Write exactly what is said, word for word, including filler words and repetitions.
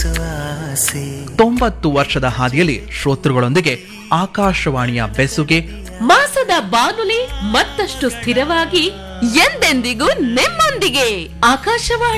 ಬಯಸುವ ಆಸೆ. ತೊಂಬತ್ತು ವರ್ಷದ ಹಾದಿಯಲ್ಲಿ ಶ್ರೋತೃಗಳೊಂದಿಗೆ ಆಕಾಶವಾಣಿಯ ಬೆಸುಗೆ, ಮಾಸದ ಬಾನುಲಿ ಮತ್ತಷ್ಟು ಸ್ಥಿರವಾಗಿ ಎಂದೆಂದಿಗೂ ನಿಮ್ಮೊಂದಿಗೆ. ಆಕಾಶವಾಣಿ